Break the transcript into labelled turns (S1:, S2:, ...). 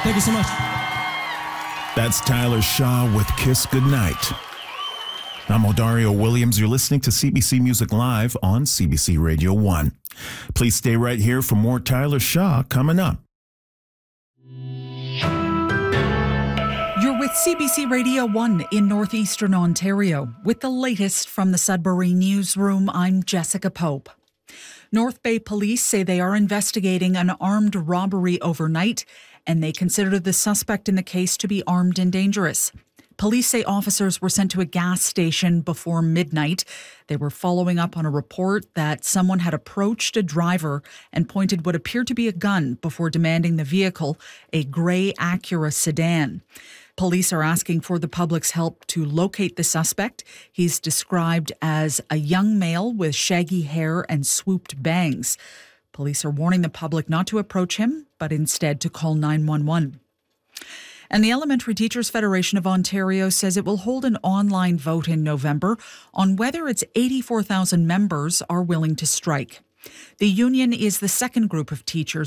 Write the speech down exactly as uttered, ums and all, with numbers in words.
S1: Thank you so much.
S2: That's Tyler Shaw with Kiss Goodnight. I'm Odario Williams. You're listening to C B C Music Live on C B C Radio one. Please stay right here for more Tyler Shaw coming up.
S3: You're with C B C Radio one in northeastern Ontario. With the latest from the Sudbury Newsroom, I'm Jessica Pope. North Bay Police say they are investigating an armed robbery overnight, and they consider the suspect in the case to be armed and dangerous. Police say officers were sent to a gas station before midnight. They were following up on a report that someone had approached a driver and pointed what appeared to be a gun before demanding the vehicle, a grey Acura sedan. Police are asking for the public's help to locate the suspect. He's described as a young male with shaggy hair and swooped bangs. Police are warning the public not to approach him, but instead to call nine one one. And the Elementary Teachers Federation of Ontario says it will hold an online vote in November on whether its eighty-four thousand members are willing to strike. The union is the second group of teachers